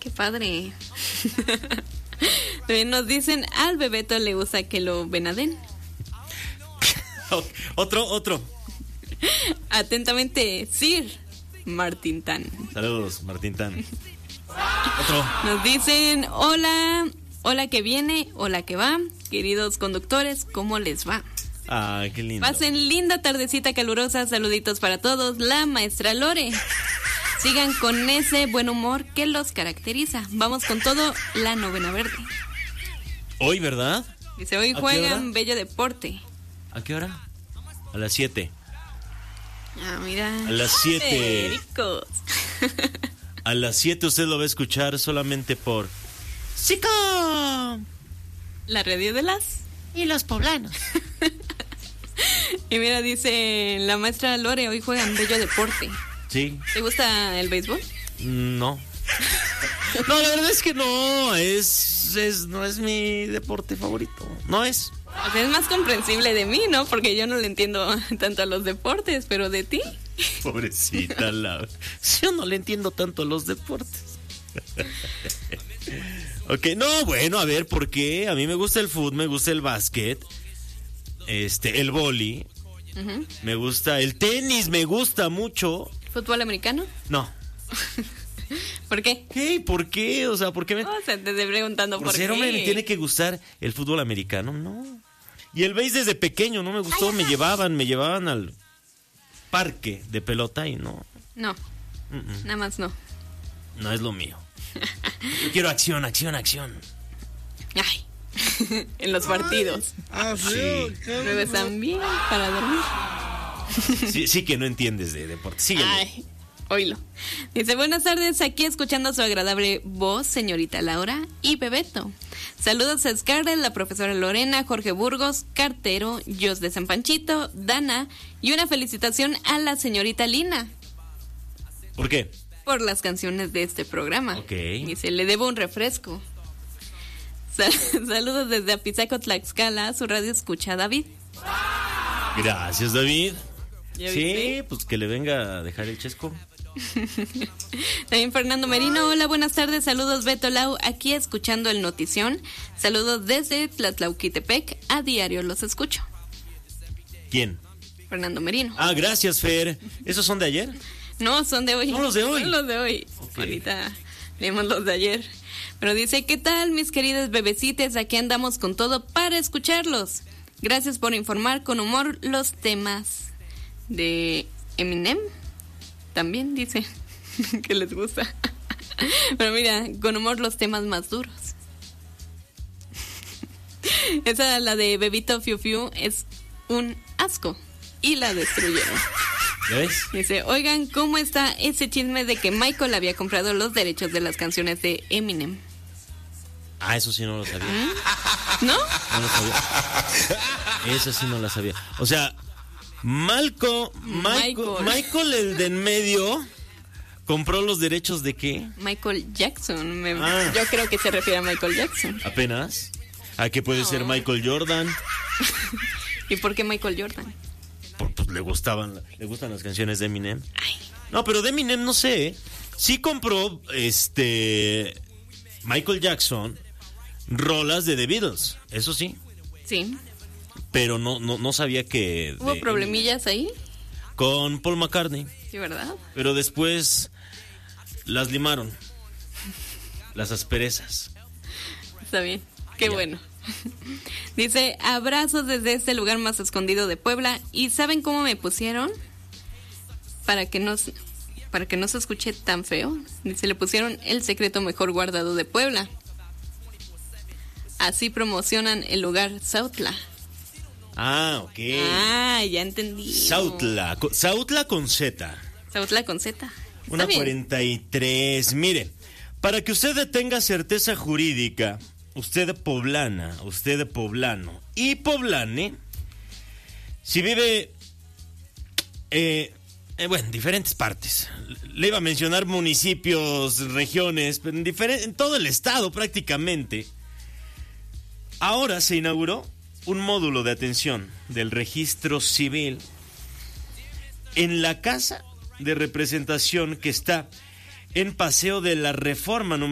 Qué padre. También nos dicen, al Bebeto le gusta que lo venaden. Otro. Atentamente, Sir Martín Tan. Saludos, Martín Tan. Otro. Nos dicen, hola que viene, hola que va. Queridos conductores, ¿cómo les va? Ah, qué lindo. Pasen linda tardecita calurosa, saluditos para todos. La maestra Lore. Sigan con ese buen humor que los caracteriza. Vamos con todo, la novena verde. Hoy, ¿verdad? Dice, hoy juegan bello deporte. ¿A qué hora? A las 7. Ah, mira. A las 7. Ricos. A las 7 usted lo va a escuchar solamente por ¡Chico! La radio de las y los poblanos. Y mira, dice la maestra Lore, hoy juegan bello deporte. Sí. ¿Te gusta el béisbol? No. No, la verdad es que no. No es mi deporte favorito. No es. O sea, es más comprensible de mí, ¿no? Porque yo no le entiendo tanto a los deportes, pero de ti. Pobrecita Laura. Yo no le entiendo tanto a los deportes. Ok, no, bueno, a ver, ¿por qué? A mí me gusta el fútbol, me gusta el básquet, el vóley, me gusta el tenis, me gusta mucho. ¿Fútbol americano? No. ¿Por qué? ¿Qué? ¿Por qué? O sea, ¿por qué me...? O sea, te estoy preguntando por qué. Hombre, me tiene que gustar el fútbol americano, no. Y el béis desde pequeño no me gustó, me llevaban al parque de pelota y no. No, nada más no. No es lo mío. Yo quiero acción. Ay, en los partidos. Sí. Me besan bien para dormir. Sí que no entiendes de deporte. Síguele. Ay, oílo. Dice, buenas tardes, aquí escuchando su agradable voz, señorita Laura y Bebeto. Saludos a Scarlett, la profesora Lorena, Jorge Burgos, Cartero, Jos de San Panchito, Dana, y una felicitación a la señorita Lina. ¿Por qué? Por las canciones de este programa. Ok. Dice, le debo un refresco. Saludos desde Apizaco, Tlaxcala, su radio escucha David. Gracias, David. ¿Ya Sí, viste? pues que le venga a dejar el chesco. También Fernando Merino, hola, buenas tardes, saludos Beto Lau, aquí escuchando el Notición. Saludos desde Tlatlauquitepec, a diario los escucho. ¿Quién? Fernando Merino. Ah, gracias, Fer. ¿Esos son de ayer? No, son de hoy. ¿Son los de hoy? Son los de hoy. Okay. Ahorita leemos los de ayer. Pero dice, ¿qué tal mis queridos bebecites? Aquí andamos con todo para escucharlos. Gracias por informar con humor los temas de Eminem. También dice que les gusta. Pero mira, con humor los temas más duros. Esa, la de Bebito Fiu Fiu, es un asco. Y la destruyeron. ¿Ya ves? Dice, oigan, ¿cómo está ese chisme de que Michael había comprado los derechos de las canciones de Eminem? Ah, eso sí no lo sabía. ¿No? No lo sabía. Eso sí no la sabía. O sea, Michael, el de en medio, compró los derechos de ¿qué? Michael Jackson. Yo creo que se refiere a Michael Jackson. ¿Apenas? ¿A qué puede ser Michael Jordan? ¿Y por qué Michael Jordan? Pues le gustan las canciones de Eminem. Ay. No, pero de Eminem no sé, ¿eh? Sí compró Michael Jackson rolas de The Beatles, eso sí. Sí. Pero no sabía que... ¿Hubo problemillas ahí? Con Paul McCartney. Sí, ¿verdad? Pero después las limaron. Las asperezas. Está bien. Qué Ya. bueno. Dice, abrazos desde este lugar más escondido de Puebla. ¿Y saben cómo me pusieron? Para que no se escuche tan feo. Dice, le pusieron el secreto mejor guardado de Puebla. Así promocionan el lugar Sautla. Ah, ok. Ah, ya entendí. Sautla con Z. Sautla con Z. Una Está bien. 43. Mire, para que usted tenga certeza jurídica, usted poblano y poblane, si vive en diferentes partes, le iba a mencionar municipios, regiones, pero en todo el estado prácticamente, ahora se inauguró un módulo de atención del registro civil en la casa de representación que está en Paseo de la Reforma número